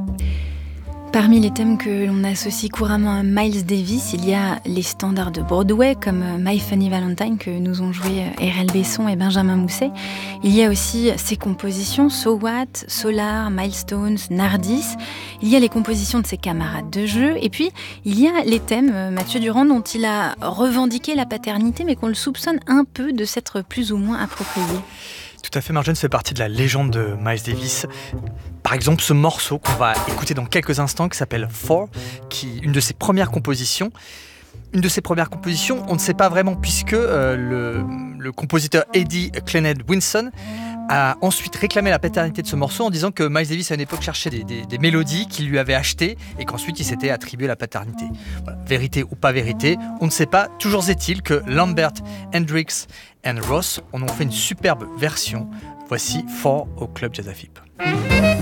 Parmi les thèmes que l'on associe couramment à Miles Davis, il y a les standards de Broadway comme My Funny Valentine que nous ont joué R.L. Besson et Benjamin Mousset. Il y a aussi ses compositions So What, Solar, Milestones, Nardis. Il y a les compositions de ses camarades de jeu. Et puis, il y a les thèmes, Mathieu Durand, dont il a revendiqué la paternité, mais qu'on le soupçonne un peu de s'être plus ou moins approprié. Tout à fait, Marjane fait partie de la légende de Miles Davis. Par exemple, ce morceau qu'on va écouter dans quelques instants, qui s'appelle Four, qui est une de ses premières compositions. Une de ses premières compositions, on ne sait pas vraiment, puisque le compositeur Eddie Clened Winson a ensuite réclamé la paternité de ce morceau en disant que Miles Davis à une époque cherchait des mélodies qu'il lui avait achetées et qu'ensuite il s'était attribué la paternité. Voilà, vérité ou pas vérité, on ne sait pas. Toujours est-il que Lambert, Hendrix et Ross en ont fait une superbe version. Voici Four au Club Jazz Afib.